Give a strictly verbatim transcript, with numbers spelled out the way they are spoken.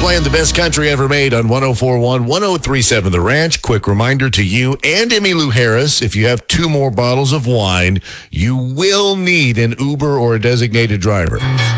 playing the best country ever made on one oh four point one, one oh three point seven The Ranch. Quick reminder to you and Emmylou Harris, if you have two more bottles of wine, you will need an Uber or a designated driver.